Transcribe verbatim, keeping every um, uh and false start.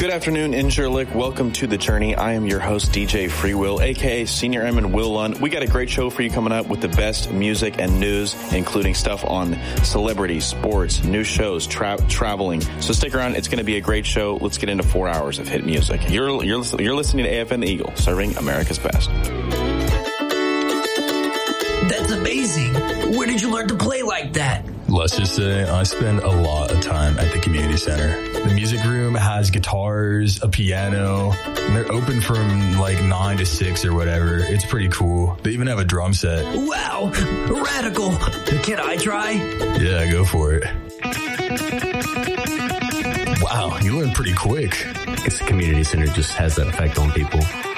Good afternoon, Incirlik. Welcome to The Journey. I am your host, D J Freewill, a k a. Senior Airman Will Lund. We got a great show for you coming up with the best music and news, including stuff on celebrities, sports, new shows, tra- traveling. So stick around. It's going to be a great show. Let's get into four hours of hit music. You're, you're, you're listening to A F N The Eagle, serving America's best. That's amazing. Where did you learn to play like that? Let's just say I spend a lot of time at the community center. The music room has guitars, a piano, and they're open from like nine to six or whatever. It's pretty cool. They even have a drum set. Wow, radical. Can I try? Yeah, go for it. Wow, you learned pretty quick. I guess the community center just has that effect on people.